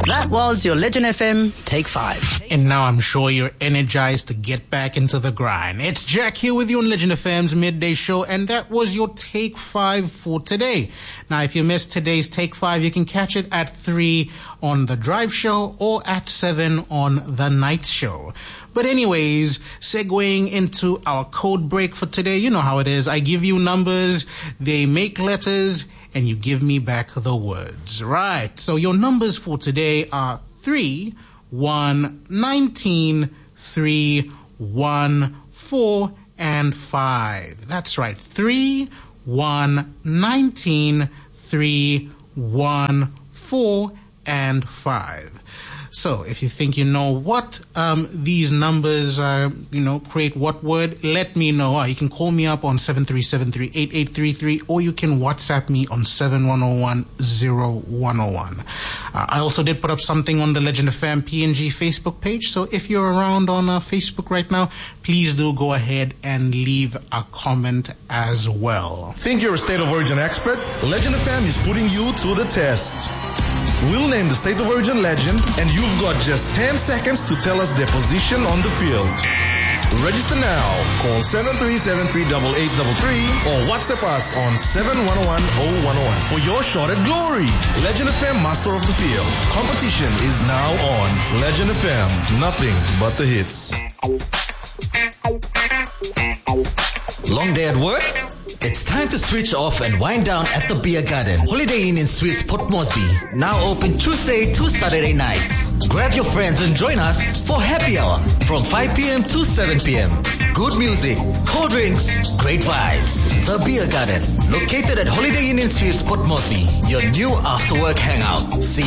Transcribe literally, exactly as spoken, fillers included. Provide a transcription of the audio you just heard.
That was your Legend F M Take five. And now I'm sure you're energized to get back into the grind. It's Jack here with you on Legend F M's Midday Show, and that was your Take five for today. Now, if you missed today's Take five, you can catch it at three on the Drive Show or at seven on the Night Show. But anyways, segueing into our code break for today, you know how it is. I give you numbers, they make letters, and you give me back the words. Right. So your numbers for today are three, one, nineteen, three, one, four, and five. That's right. three, one, nineteen, three, one, four, and five. So if you think you know what um, these numbers, uh, you know, create what word, let me know. Uh, you can call me up on seven three seven three, eight eight three three, or you can WhatsApp me on seven one zero one, zero one zero one. Uh, I also did put up something on the Legend F M P N G Facebook page, so if you're around on uh, Facebook right now, please do go ahead and leave a comment as well. Think you're a State of Origin expert? Legend F M is putting you to the test. We'll name the State of Origin legend, and you've got just ten seconds to tell us their position on the field. Register now. Call seven three seven three, eight eight three three or WhatsApp us on seven one one, zero one zero one for your shot at glory. Legend F M Master of the Field. Competition is now on. Legend F M. Nothing but the hits. Long day at work? It's time to switch off and wind down at the Beer Garden. Holiday Inn in Suites Port Moresby. Now open Tuesday to Saturday nights. Grab your friends and join us for happy hour from five p.m. to seven p.m. Good music, cold drinks, great vibes. The Beer Garden, located at Holiday Inn in Suites Port Moresby. Your new after-work hangout. See